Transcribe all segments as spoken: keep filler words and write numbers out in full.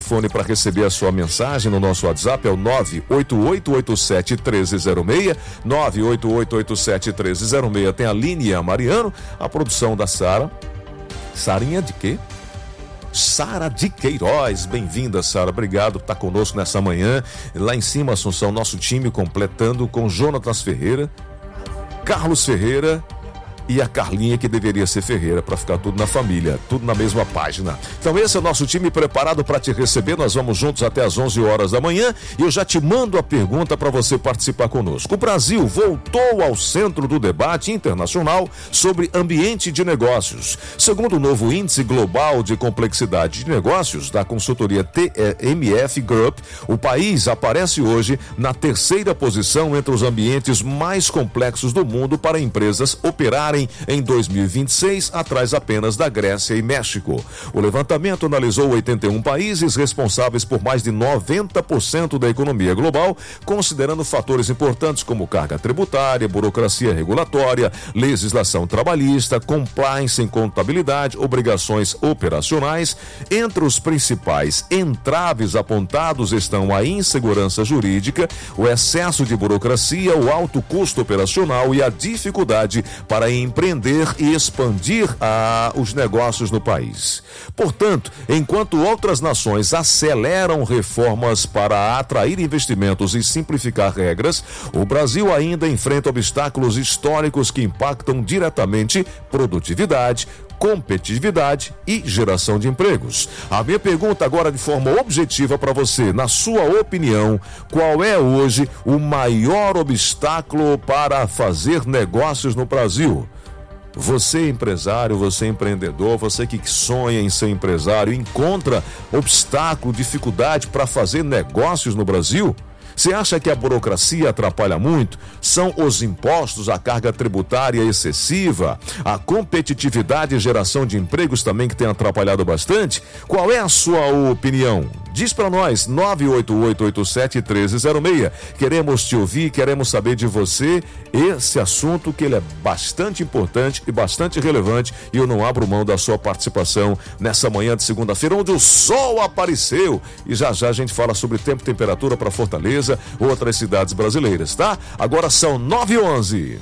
telefone para receber a sua mensagem no nosso WhatsApp é o nove oito oito oito sete um três zero seis, nove oito oito oito sete um três zero seis. Tem a Aline e a Mariano, a produção da Sara. Sarinha de quê? Sara de Queiroz, bem-vinda, Sara, obrigado por estar conosco nessa manhã. Lá em cima, Assunção, nosso time completando com Jonatas Ferreira, Carlos Ferreira e a Carlinha, que deveria ser Ferreira, para ficar tudo na família, tudo na mesma página. Então esse é o nosso time preparado para te receber. Nós vamos juntos até às onze horas da manhã e eu já te mando a pergunta para você participar conosco. O Brasil voltou ao centro do debate internacional sobre ambiente de negócios. Segundo o novo Índice Global de Complexidade de Negócios da consultoria T M F Group, o país aparece hoje na terceira posição entre os ambientes mais complexos do mundo para empresas operarem em dois mil e vinte e seis, atrás apenas da Grécia e México. O levantamento analisou oitenta e um países responsáveis por mais de noventa por cento da economia global, considerando fatores importantes como carga tributária, burocracia regulatória, legislação trabalhista, compliance em contabilidade, obrigações operacionais. Entre os principais entraves apontados estão a insegurança jurídica, o excesso de burocracia, o alto custo operacional e a dificuldade para empreender e expandir ah, os negócios no país. Portanto, enquanto outras nações aceleram reformas para atrair investimentos e simplificar regras, o Brasil ainda enfrenta obstáculos históricos que impactam diretamente produtividade, competitividade e geração de empregos. A minha pergunta agora de forma objetiva para você, na sua opinião, qual é hoje o maior obstáculo para fazer negócios no Brasil? Você empresário, você empreendedor, você que sonha em ser empresário, encontra obstáculo, dificuldade para fazer negócios no Brasil? Você acha que a burocracia atrapalha muito? São os impostos, a carga tributária excessiva, a competitividade e geração de empregos também que tem atrapalhado bastante? Qual é a sua opinião? Diz para nós, nove oito oito oito sete um três zero seis. Queremos te ouvir, queremos saber de você esse assunto, que ele é bastante importante e bastante relevante, e eu não abro mão da sua participação nessa manhã de segunda-feira, onde o sol apareceu. E já já a gente fala sobre tempo e temperatura para Fortaleza, outras cidades brasileiras, tá? Agora são nove e onze.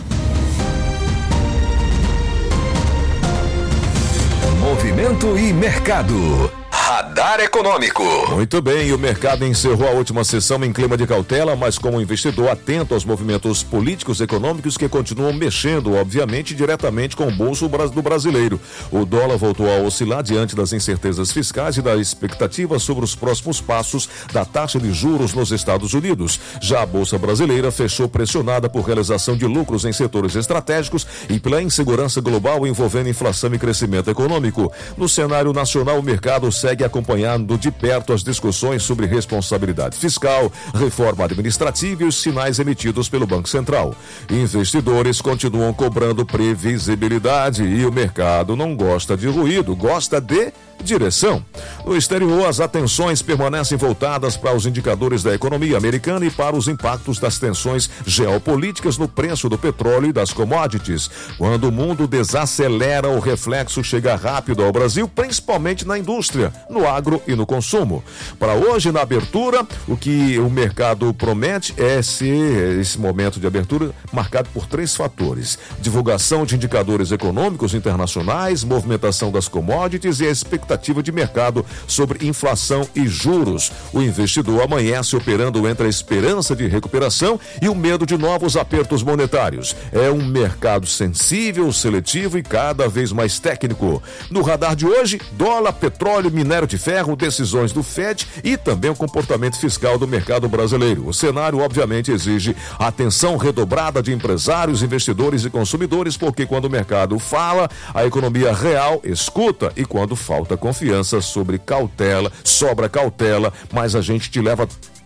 Movimento e mercado. Radar Econômico. Muito bem, o mercado encerrou a última sessão em clima de cautela, mas como investidor atento aos movimentos políticos e econômicos que continuam mexendo, obviamente, diretamente com o bolso do brasileiro. O dólar voltou a oscilar diante das incertezas fiscais e da expectativa sobre os próximos passos da taxa de juros nos Estados Unidos. Já a Bolsa Brasileira fechou pressionada por realização de lucros em setores estratégicos e pela insegurança global envolvendo inflação e crescimento econômico. No cenário nacional, o mercado segue acompanhando de perto as discussões sobre responsabilidade fiscal, reforma administrativa e os sinais emitidos pelo Banco Central. Investidores continuam cobrando previsibilidade e o mercado não gosta de ruído, gosta de direção. No exterior, as atenções permanecem voltadas para os indicadores da economia americana e para os impactos das tensões geopolíticas no preço do petróleo e das commodities. Quando o mundo desacelera, o reflexo chega rápido ao Brasil, principalmente na indústria, no agro e no consumo. Para hoje, na abertura, o que o mercado promete é ser esse momento de abertura marcado por três fatores: divulgação de indicadores econômicos internacionais, movimentação das commodities e a expectativa de mercado sobre inflação e juros. O investidor amanhece operando entre a esperança de recuperação e o medo de novos apertos monetários. É um mercado sensível, seletivo e cada vez mais técnico. No radar de hoje, dólar, petróleo, minério de ferro, decisões do F E D e também o comportamento fiscal do mercado brasileiro. O cenário, obviamente, exige atenção redobrada de empresários, investidores e consumidores, porque quando o mercado fala, a economia real escuta, e quando falta confiança, sobre cautela, sobra cautela, mas a gente te leva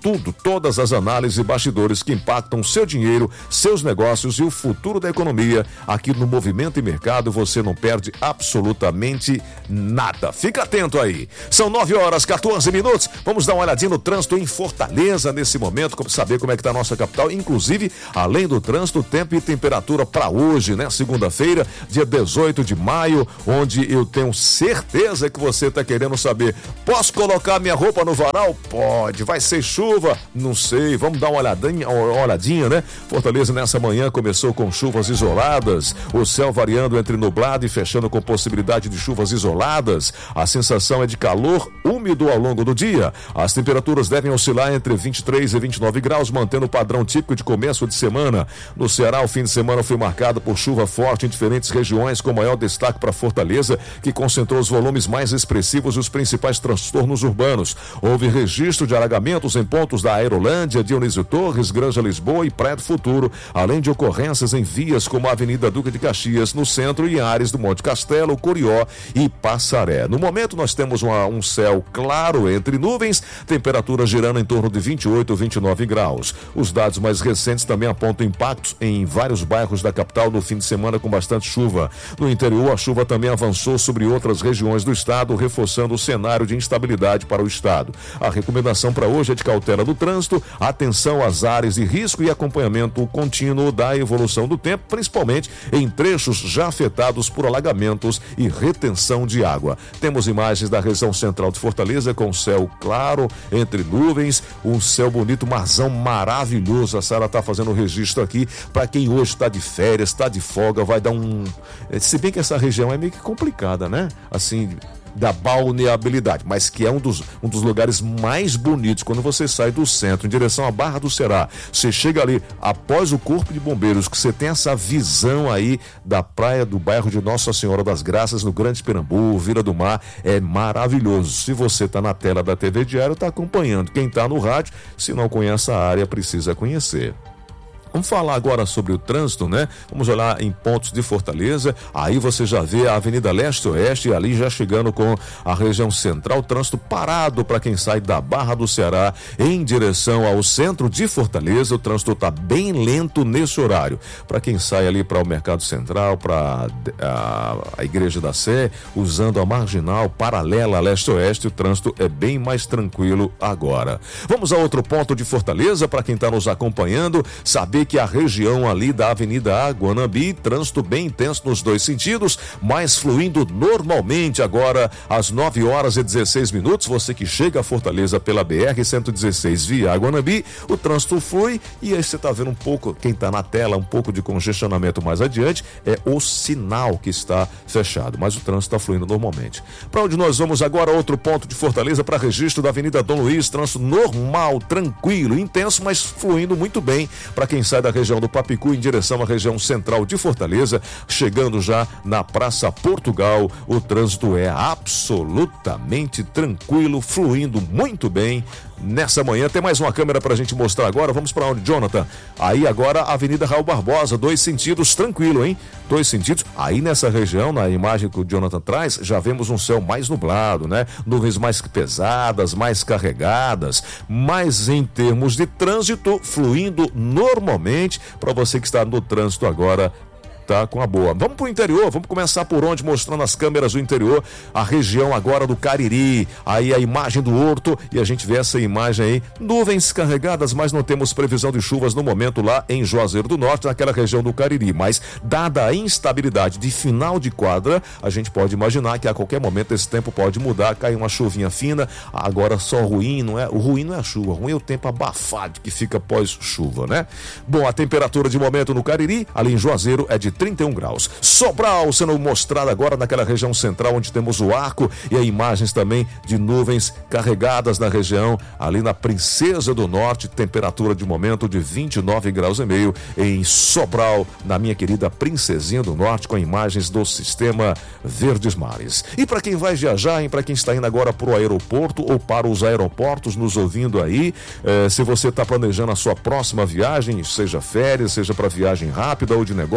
tudo, todas as análises e bastidores que impactam seu dinheiro, seus negócios e o futuro da economia. Aqui no Movimento e Mercado você não perde absolutamente nada. Fica atento aí. São nove horas, quatorze minutos. Vamos dar uma olhadinha no trânsito em Fortaleza nesse momento, como saber como é que tá a nossa capital, inclusive, além do trânsito, tempo e temperatura para hoje, né? Segunda-feira, dia dezoito de maio, onde eu tenho certeza que você tá querendo saber, posso colocar minha roupa no varal? Pode. Vai ser chuva? Não sei. Vamos dar uma olhadinha, uma olhadinha, né? Fortaleza nessa manhã começou com chuvas isoladas, o céu variando entre nublado e fechando com possibilidade de chuvas isoladas. A sensação é de calor úmido ao longo do dia. As temperaturas devem oscilar entre vinte e três e vinte e nove graus, mantendo o padrão típico de começo de semana. No Ceará, o fim de semana foi marcado por chuva forte em diferentes regiões, com maior destaque para Fortaleza, que concentrou os volumes mais expressivos e os principais transtornos urbanos. Houve registro de alagamentos em pontos da Aerolândia, Dionísio Torres, Granja Lisboa e Praia do Futuro, além de ocorrências em vias como a Avenida Duque de Caxias, no centro, e em áreas do Monte Castelo, Curió e Passaré. No momento, nós temos uma, um céu claro entre nuvens, temperatura girando em torno de vinte e oito, vinte e nove graus. Os dados mais recentes também apontam impactos em vários bairros da capital no fim de semana com bastante chuva. No interior, a chuva também avançou sobre outras regiões do estado, reforçando o cenário de instabilidade para o estado. A recomendação para hoje é de cautela no trânsito, atenção às áreas de risco e acompanhamento contínuo da evolução do tempo, principalmente em trechos já afetados por alagamentos e retenção de água. Temos imagens da região central de Fortaleza com céu claro entre nuvens, um céu bonito, marzão maravilhoso. A Sara está fazendo o registro aqui para quem hoje está de férias, está de folga, vai dar um... Se bem que essa região é meio que complicada, né? Assim, da balneabilidade, mas que é um dos, um dos lugares mais bonitos quando você sai do centro em direção à Barra do Ceará. Você chega ali após o Corpo de Bombeiros, que você tem essa visão aí da praia do bairro de Nossa Senhora das Graças, no Grande Pirambu, Vila do Mar, é maravilhoso. Se você está na tela da T V Diário, está acompanhando. Quem está no rádio, se não conhece a área, precisa conhecer. Vamos falar agora sobre o trânsito, né? Vamos olhar em pontos de Fortaleza. Aí você já vê a Avenida Leste-Oeste, e ali já chegando com a região central, trânsito parado para quem sai da Barra do Ceará em direção ao centro de Fortaleza. O trânsito está bem lento nesse horário. Para quem sai ali para o Mercado Central, para a, a Igreja da Sé, usando a marginal paralela a Leste-Oeste, o trânsito é bem mais tranquilo agora. Vamos a outro ponto de Fortaleza, para quem está nos acompanhando, saber que a região ali da Avenida Aguanambi, trânsito bem intenso nos dois sentidos, mas fluindo normalmente agora às nove horas e dezesseis minutos. Você que chega a Fortaleza pela B R cento e dezesseis via Aguanambi, o trânsito flui, e aí você está vendo um pouco, quem está na tela, um pouco de congestionamento mais adiante, é o sinal que está fechado, mas o trânsito está fluindo normalmente. Para onde nós vamos agora? Outro ponto de Fortaleza, para registro da Avenida Dom Luiz, trânsito normal, tranquilo, intenso, mas fluindo muito bem para quem sai da região do Papicu em direção à região central de Fortaleza, chegando já na Praça Portugal. O trânsito é absolutamente tranquilo, fluindo muito bem nessa manhã. Tem mais uma câmera pra gente mostrar agora. Vamos para onde, Jonathan? Aí agora a Avenida Raul Barbosa, dois sentidos, tranquilo, hein? Dois sentidos. Aí nessa região, na imagem que o Jonathan traz, já vemos um céu mais nublado, né? Nuvens mais pesadas, mais carregadas, mas em termos de trânsito, fluindo normalmente. Para você que está no trânsito agora, tá com a boa. Vamos pro interior, vamos começar por onde? Mostrando as câmeras do interior, a região agora do Cariri, aí a imagem do Horto, e a gente vê essa imagem aí, nuvens carregadas, mas não temos previsão de chuvas no momento lá em Juazeiro do Norte, naquela região do Cariri, mas dada a instabilidade de final de quadra, a gente pode imaginar que a qualquer momento esse tempo pode mudar, cair uma chuvinha fina. Agora só ruim, não é? O ruim não é a chuva, o ruim é o tempo abafado que fica pós-chuva, né? Bom, a temperatura de momento no Cariri, ali em Juazeiro, é de trinta e um graus. Sobral sendo mostrado agora naquela região central onde temos o arco, e aí imagens também de nuvens carregadas na região, ali na Princesa do Norte, temperatura de momento de vinte e nove graus e meio em Sobral, na minha querida Princesinha do Norte, com imagens do sistema Verdes Mares. E para quem vai viajar, para quem está indo agora para o aeroporto ou para os aeroportos nos ouvindo aí, eh, se você está planejando a sua próxima viagem, seja férias, seja para viagem rápida ou de negócios,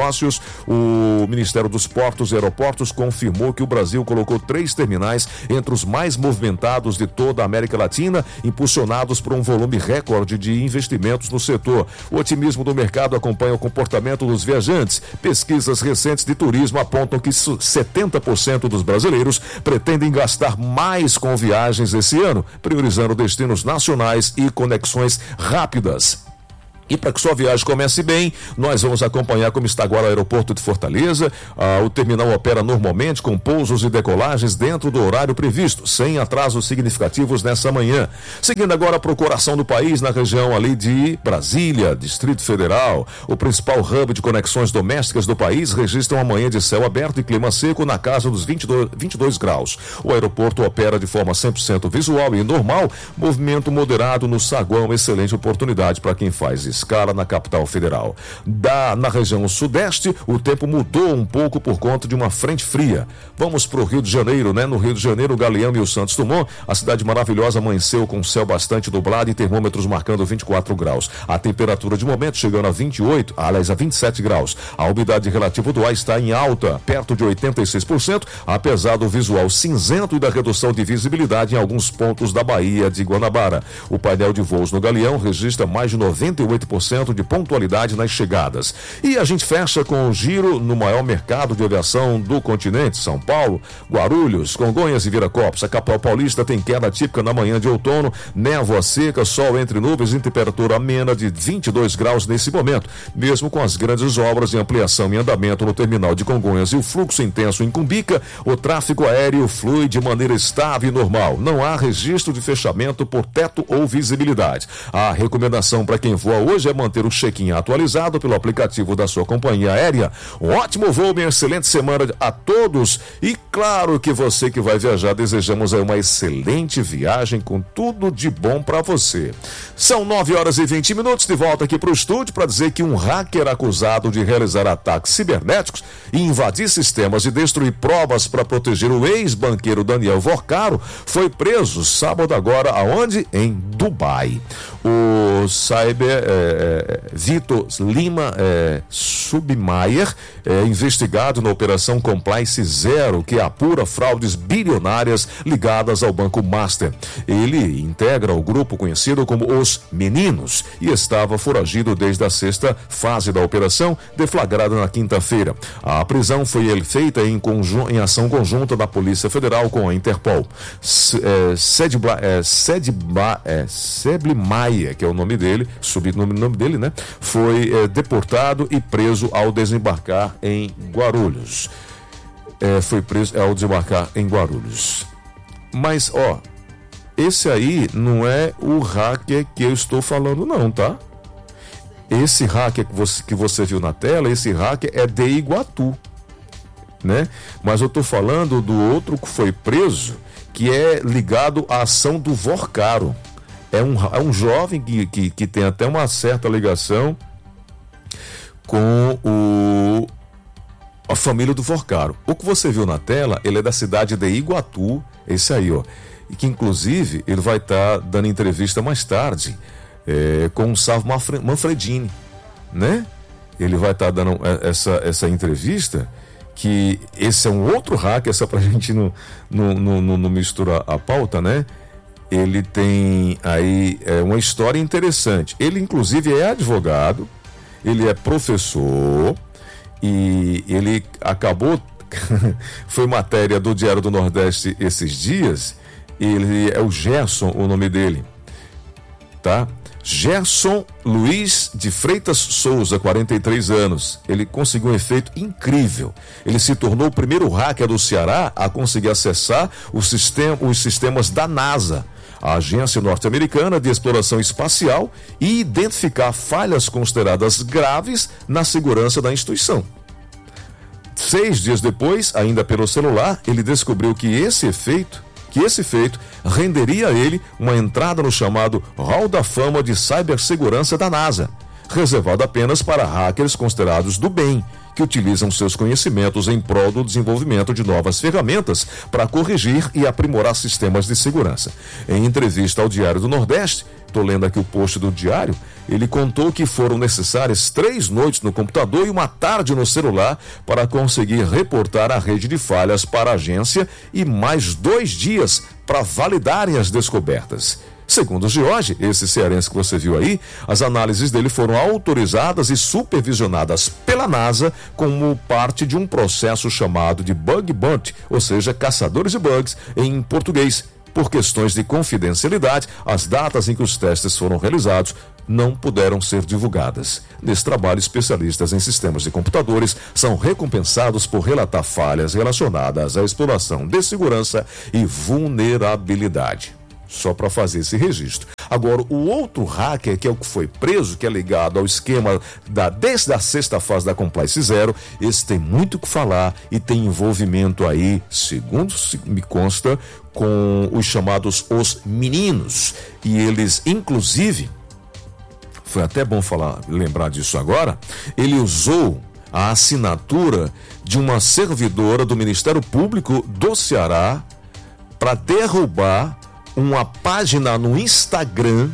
O Ministério dos Portos e Aeroportos confirmou que o Brasil colocou três terminais entre os mais movimentados de toda a América Latina, impulsionados por um volume recorde de investimentos no setor. O otimismo do mercado acompanha o comportamento dos viajantes. Pesquisas recentes de turismo apontam que setenta por cento dos brasileiros pretendem gastar mais com viagens esse ano, priorizando destinos nacionais e conexões rápidas. E para que sua viagem comece bem, nós vamos acompanhar como está agora o aeroporto de Fortaleza. Ah, o terminal opera normalmente com pousos e decolagens dentro do horário previsto, sem atrasos significativos nessa manhã. Seguindo agora para o coração do país, na região ali de Brasília, Distrito Federal, o principal hub de conexões domésticas do país registra uma manhã de céu aberto e clima seco na casa dos vinte e dois, vinte e dois graus. O aeroporto opera de forma cem por cento visual e normal, movimento moderado no saguão, excelente oportunidade para quem faz isso. Escala na capital federal. Da, na região sudeste, o tempo mudou um pouco por conta de uma frente fria. Vamos para o Rio de Janeiro, né? No Rio de Janeiro, o Galeão e o Santos Dumont, a cidade maravilhosa amanheceu com céu bastante nublado e termômetros marcando vinte e quatro graus. A temperatura de momento chegando a vinte e oito, aliás, a vinte e sete graus. A umidade relativa do ar está em alta, perto de oitenta e seis por cento, apesar do visual cinzento e da redução de visibilidade em alguns pontos da Baía de Guanabara. O painel de voos no Galeão registra mais de noventa e oito por cento de pontualidade nas chegadas. E a gente fecha com o giro no maior mercado de aviação do continente, São Paulo, Guarulhos, Congonhas e Viracopos. A capital paulista tem queda típica na manhã de outono, névoa seca, sol entre nuvens e temperatura amena de vinte e dois graus nesse momento, mesmo com as grandes obras de ampliação em andamento no terminal de Congonhas e o fluxo intenso em Cumbica, o tráfego aéreo flui de maneira estável e normal. Não há registro de fechamento por teto ou visibilidade. A recomendação para quem voa hoje é manter o check-in atualizado pelo aplicativo da sua companhia aérea. Um ótimo voo, uma excelente semana a todos e claro que você que vai viajar, desejamos aí uma excelente viagem com tudo de bom para você. São nove horas e vinte minutos, de volta aqui para o estúdio para dizer que um hacker acusado de realizar ataques cibernéticos e invadir sistemas e destruir provas para proteger o ex-banqueiro Daniel Vorcaro foi preso sábado agora, aonde? Em Dubai. O cyber é, Vitor Lima é, Submaier é investigado na Operação Compliance Zero, que apura fraudes bilionárias ligadas ao Banco Master. Ele integra o grupo conhecido como Os Meninos e estava foragido desde a sexta fase da operação, deflagrada na quinta-feira. A prisão foi feita em, conjun... em ação conjunta da Polícia Federal com a Interpol. Sedbla... É, Sedbla... É, Seblimaia, que é o nome dele, subnome nome dele, né? Foi é, deportado e preso ao desembarcar em Guarulhos. É, foi preso ao desembarcar em Guarulhos. Mas, ó, esse aí não é o hacker que eu estou falando, não, tá? Esse hacker que você, que você viu na tela, esse hacker é de Iguatu, né? Mas eu estou falando do outro que foi preso, que é ligado à ação do Vorcaro. É um, é um jovem que, que, que tem até uma certa ligação com o, a família do Vorcaro. O que você viu na tela, ele é da cidade de Iguatu, esse aí, ó. E que inclusive ele vai estar tá dando entrevista mais tarde é, com o Salvo Manfredini, né? Ele vai estar tá dando essa, essa entrevista, que esse é um outro hacker, só pra gente não, não, não, não misturar a pauta, né? Ele tem aí é, uma história interessante. Ele inclusive é advogado, ele é professor e ele acabou foi matéria do Diário do Nordeste esses dias. Ele é o Gerson, o nome dele, tá? Gerson Luiz de Freitas Souza, quarenta e três anos. Ele conseguiu um efeito incrível. Ele se tornou o primeiro hacker do Ceará a conseguir acessar o sistema, os sistemas da NASA, a agência norte-americana de exploração espacial, e identificar falhas consideradas graves na segurança da instituição. Seis dias depois, ainda pelo celular, ele descobriu que esse efeito que esse feito renderia a ele uma entrada no chamado Hall da Fama de Cibersegurança da NASA, reservado apenas para hackers considerados do bem, que utilizam seus conhecimentos em prol do desenvolvimento de novas ferramentas para corrigir e aprimorar sistemas de segurança. Em entrevista ao Diário do Nordeste, estou lendo aqui o post do Diário, ele contou que foram necessárias três noites no computador e uma tarde no celular para conseguir reportar a rede de falhas para a agência e mais dois dias para validarem as descobertas. Segundo o George, esse cearense que você viu aí, as análises dele foram autorizadas e supervisionadas pela NASA como parte de um processo chamado de Bug Bounty, ou seja, caçadores de bugs em português. Por questões de confidencialidade, as datas em que os testes foram realizados não puderam ser divulgadas. Nesse trabalho, especialistas em sistemas de computadores são recompensados por relatar falhas relacionadas à exploração de segurança e vulnerabilidade. Só para fazer esse registro. Agora, o outro hacker, que é o que foi preso, que é ligado ao esquema da, desde a sexta fase da Compliance Zero, esse tem muito o que falar e tem envolvimento aí, segundo me consta, com os chamados os meninos. E eles, inclusive, foi até bom falar, lembrar disso agora, ele usou a assinatura de uma servidora do Ministério Público do Ceará para derrubar uma página no Instagram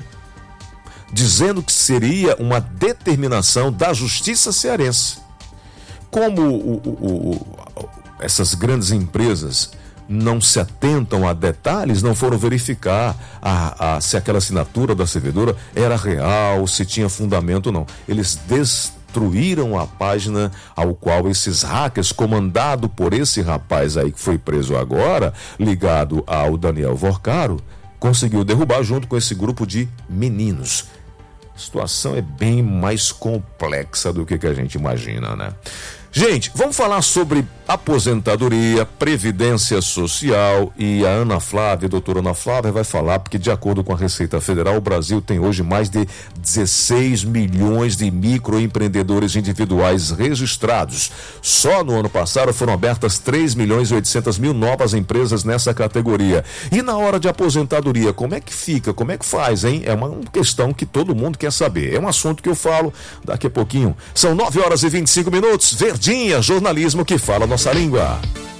dizendo que seria uma determinação da Justiça cearense. Como o, o, o, essas grandes empresas não se atentam a detalhes, não foram verificar a, a, se aquela assinatura da servidora era real, se tinha fundamento ou não. Eles destruíram a página ao qual esses hackers, comandado por esse rapaz aí que foi preso agora, ligado ao Daniel Vorcaro, conseguiu derrubar junto com esse grupo de meninos. A situação é bem mais complexa do que, que a gente imagina, né? Gente, vamos falar sobre aposentadoria, previdência social, e a Ana Flávia, a doutora Ana Flávia, vai falar, porque de acordo com a Receita Federal, o Brasil tem hoje mais de dezesseis milhões de microempreendedores individuais registrados. Só no ano passado foram abertas três milhões e oitocentas mil novas empresas nessa categoria. E na hora de aposentadoria, como é que fica? Como é que faz, hein? É uma questão que todo mundo quer saber. É um assunto que eu falo daqui a pouquinho. São nove horas e vinte e cinco minutos. Verdinha, jornalismo que fala a nossa língua.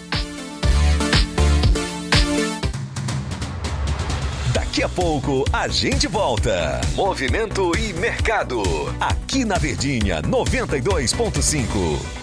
Daqui a pouco a gente volta. Movimento e mercado. Aqui na Verdinha noventa e dois ponto cinco.